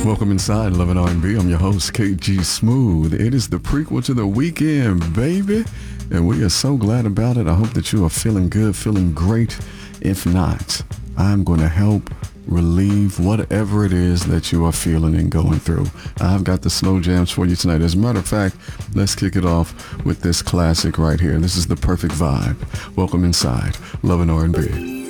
Welcome inside Love and R&B. I'm your host, KG Smooth. It is the prequel to the weekend, baby. And we are so glad about it. I hope that you are feeling good, feeling great. If not, I'm going to help relieve whatever it is that you are feeling and going through. I've got the slow jams for you tonight. As a matter of fact, let's kick it off with this classic right here. This is the perfect vibe. Welcome inside Love and R&B.